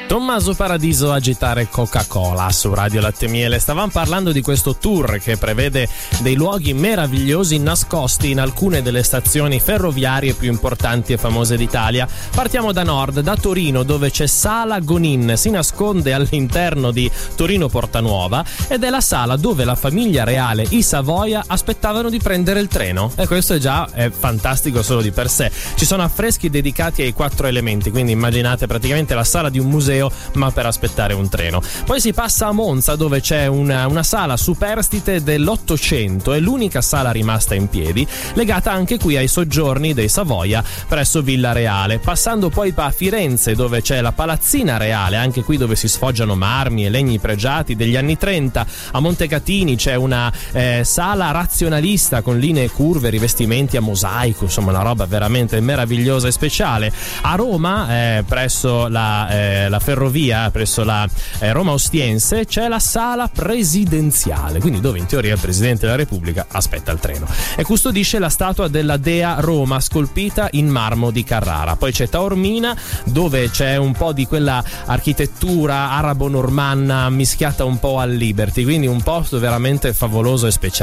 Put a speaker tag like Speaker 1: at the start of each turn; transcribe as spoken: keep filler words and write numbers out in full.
Speaker 1: Tommaso Paradiso, Agitare Coca-Cola su Radio Latte Miele. Stavamo parlando di questo tour che prevede dei luoghi meravigliosi nascosti in alcune delle stazioni ferroviarie più importanti e famose d'Italia. Partiamo da nord, da Torino, dove c'è Sala Gonin, si nasconde all'interno di Torino Portanuova ed è la sala dove la famiglia reale, i Savoia, aspettavano di prendere il treno, e questo è già è fantastico solo di per sé. Ci sono affreschi dedicati ai quattro elementi, quindi immaginate praticamente la sala di un museo ma per aspettare un treno. Poi si passa a Monza, dove c'è una, una sala superstite dell'Ottocento, è l'unica sala rimasta in piedi, legata anche qui ai soggiorni dei Savoia presso Villa Reale. Passando poi a Firenze, dove c'è la Palazzina Reale, anche qui dove si sfoggiano marmi e legni pregiati degli anni trenta. A Montecatini c'è una eh, sala razionalista con linee curve, rivestimenti a mosaico, insomma una roba veramente meravigliosa e speciale. A Roma, eh, presso la, eh, la ferrovia, presso la eh, Roma Ostiense, c'è la sala presidenziale, quindi dove in teoria il Presidente della Repubblica aspetta il treno, e custodisce la statua della Dea Roma scolpita in marmo di Carrara. Poi c'è Taormina, dove c'è un po' di quella architettura arabo-normanna mischiata un po' al Liberty, quindi un posto veramente favoloso e speciale.